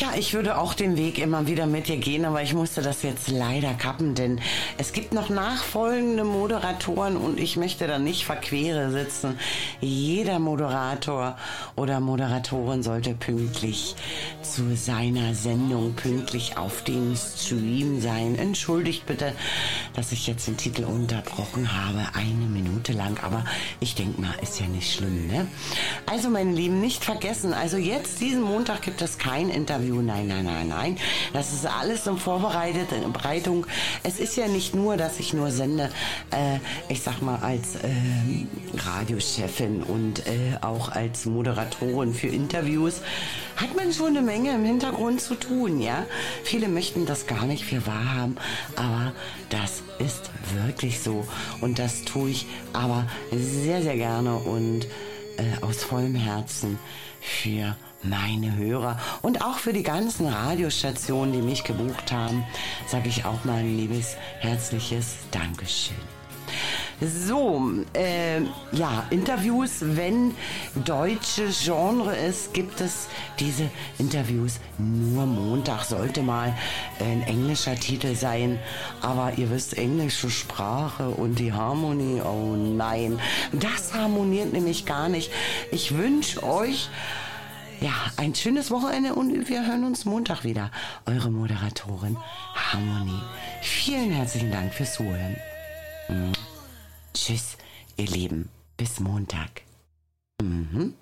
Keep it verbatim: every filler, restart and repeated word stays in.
Ja, ich würde auch den Weg immer wieder mit dir gehen, aber ich musste das jetzt leider kappen, denn es gibt noch nachfolgende Moderatoren und ich möchte da nicht verquere sitzen. Jeder Moderator oder Moderatorin sollte pünktlich zu seiner Sendung, pünktlich auf dem Stream sein. Entschuldigt bitte, dass ich jetzt den Titel unterbrochen habe, eine Minute lang, aber ich denke mal, ist ja nicht schlimm, ne? Also meine Lieben, nicht vergessen, also jetzt diesen Montag gibt es kein Interview, nein, nein, nein, nein, das ist alles in Vorbereitung. Es ist ja nicht nur, dass ich nur sende, äh, ich sag mal als äh, Radiochefin und äh, auch als Moderatorin für Interviews, hat man schon eine Menge im Hintergrund zu tun, ja. Viele möchten das gar nicht für wahr haben, aber das ist wirklich so und das tue ich aber sehr, sehr gerne und äh, aus vollem Herzen für meine Hörer und auch für die ganzen Radiostationen, die mich gebucht haben, sage ich auch mal ein liebes, herzliches Dankeschön. So, äh, ja, Interviews, wenn deutsche Genre ist, gibt es diese Interviews nur Montag. Sollte mal ein englischer Titel sein, aber ihr wisst, englische Sprache und die Harmonie, oh nein, das harmoniert nämlich gar nicht. Ich wünsche euch ja ein schönes Wochenende und wir hören uns Montag wieder. Eure Moderatorin Harmonie. Vielen herzlichen Dank fürs Zuhören. Mhm. Tschüss, ihr Lieben. Bis Montag. Mhm.